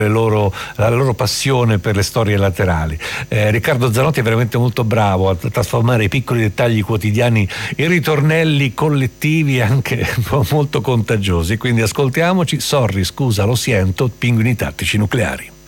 la loro passione per le storie laterali. Riccardo Zanotti è veramente molto bravo a trasformare i piccoli dettagli quotidiani in ritornelli collettivi anche molto contagiosi, quindi ascoltiamoci. Sorry, scusa, lo sento, pinguini tattici nucleari.